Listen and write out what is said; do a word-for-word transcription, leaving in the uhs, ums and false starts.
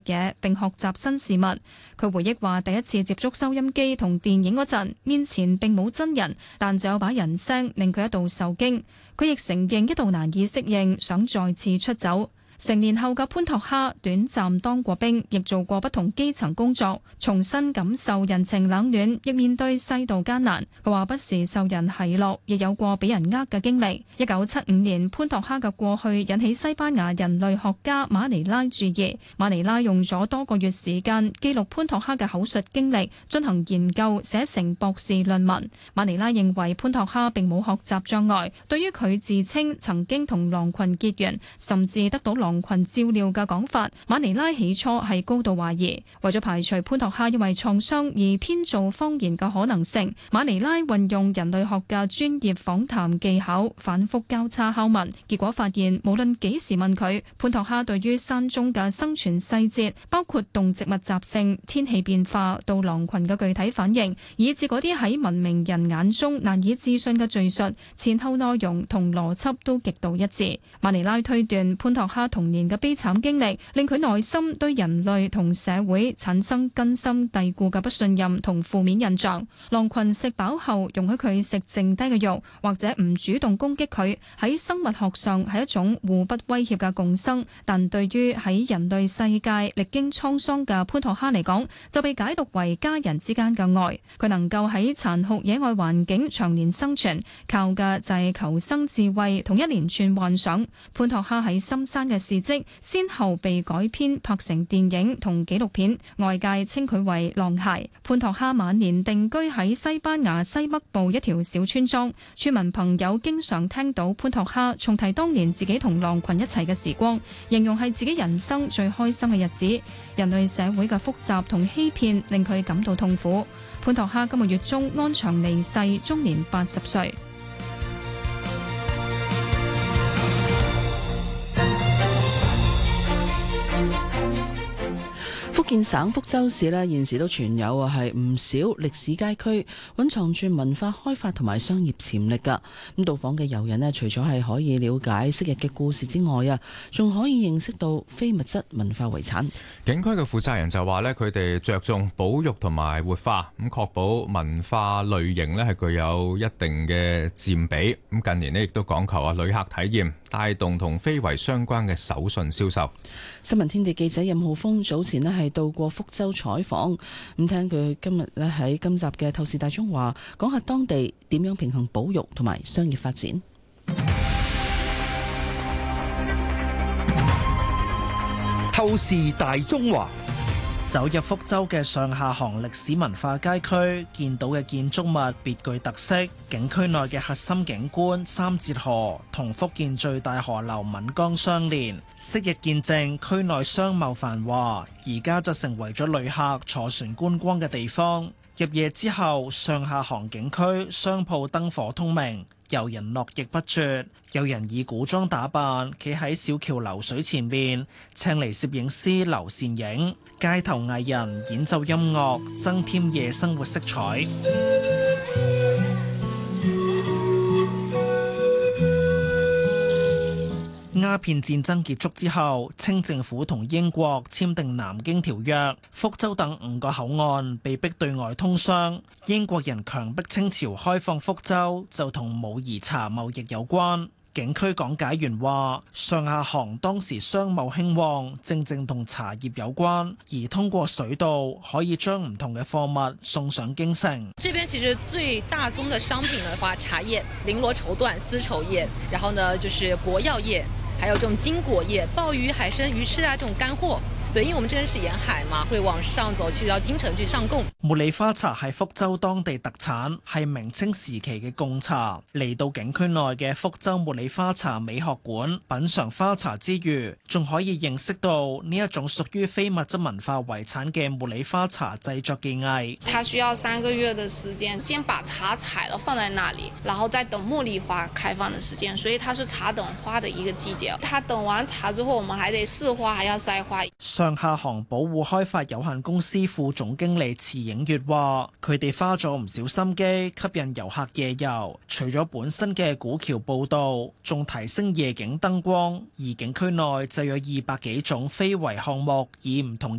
嘢並學習新事物。佢回憶話：第一次接觸收音機同電影嗰陣，面前並冇真人，但就有把人聲令佢一度受驚。佢亦承認一度難以適應，想再次出走。成年後嘅潘托哈短暫當過兵，亦做過不同基層工作，重新感受人情冷暖，亦面對世道艱難。佢話不時受人奚落，亦有過俾人呃嘅經歷。一九七五年，潘托哈嘅過去引起西班牙人類學家馬尼拉注意。馬尼拉用咗多個月時間記錄潘托哈嘅口述經歷，進行研究，寫成博士論文。馬尼拉認為潘托哈並冇學習障礙，對於佢自稱曾經同狼群結緣，甚至得到狼狼群照料嘅講法，馬尼拉起初係高度懷疑。為咗排除潘托哈因為創傷而編造謊言嘅可能性，馬尼拉運用人類學嘅專業訪談技巧，反覆交叉拷問。結果發現，無論幾時問佢，潘托哈對於山中嘅生存細節，包括動植物習性、天氣變化到狼群嘅具體反應，以至嗰啲喺文明人眼中難以置信嘅敘述，前後內容同邏輯都極度一致。馬尼拉推斷潘托哈童年嘅悲慘經歷，令佢內心對人類同社會產生根深蒂固嘅不信任同負面印象。狼群食飽後容許佢食剩低嘅肉，或者唔主動攻擊佢，喺生物學上係一種互不威脅嘅共生。但對於喺人類世界歷經滄桑嘅潘托哈嚟講，就被解讀為家人之間嘅愛。佢能夠喺殘酷野外環境長年生存，靠嘅就係求生智慧同一連串幻想。潘托哈喺深山嘅事蹟先後被改編拍成電影同紀錄片，外界稱佢為狼孩。潘托哈晚年定居喺西班牙西北部一條小村莊，村民朋友經常聽到潘托哈重提當年自己同狼群一齊嘅時光，形容係自己人生最開心嘅日子。人類社會嘅複雜同欺騙令佢感到痛苦。潘托哈今個月中安詳離世，終年八十歲。 福建省福州市呢，現時都存有啊，係唔少歷史街區，蘊藏住文化開發同埋商業潛力噶。咁到訪嘅遊人呢，除咗係可以了解昔日嘅故事之外啊，仲可以認識到非物質文化遺產。 景區嘅負責人就話呢，佢哋着重保育同埋活化，咁確保文化類型呢係具有一定嘅佔比。咁近年呢亦都講求啊旅客體驗，帶動同非遺相關嘅手信銷售。 新聞天地記者任浩峰早前呢係到過福州採訪，咁聽佢今日咧喺今集嘅透視大中華講下當地點樣平衡保育同埋商業發展。 透視大中華。走入福州嘅上下杭歷史文化街區，見到嘅建築物別具特色。景區內嘅核心景觀三節河同福建最大河流閩江相連，昔日見證區內商貿繁華，而家就成為咗旅客坐船觀光嘅地方。入夜之後，上下杭景區商鋪燈火通明，遊人絡繹不絕。有人以古裝打扮，企喺小橋流水前面，請嚟攝影師留倩影。街頭藝人演奏音樂，增添夜生活色彩。鴉片戰爭結束之後，清政府同英國簽訂南京條約，福州等五個口岸被迫對外通商。英國人強迫清朝開放福州，就同武夷茶貿易有關。景區講解員話，上下杭當時商貿興旺，正正同茶葉有關，而通過水道可以將唔同嘅貨物送上京城。 這邊其實最大宗的商品的話，茶葉、绫羅綢緞、絲綢業，然後呢就是國藥業，還有這種金果業、鮑魚、海參、魚翅啊，這種乾貨。對，因為我們這邊是沿海嘛，會往上走去到京城去上貢。 茉莉花茶係福州當地特產，係明清時期嘅貢茶。嚟到景區內嘅福州茉莉花茶美學館，品嘗花茶之餘，仲可以認識到呢一種屬於非物質文化遺產嘅茉莉花茶製作技藝。 它需要三個月的時間，先把茶採了放在那裡，然後再等茉莉花開放的時間，所以它是茶等花的一個季節。它等完茶之後，我們還得試花，還要篩花。 上下航保護開發有限公司副總經理池影月話，佢哋花咗唔少心機吸引遊客夜遊，除咗本身嘅古橋步道，仲提升夜景燈光，而景區內就有二百幾種非遺項目，以唔同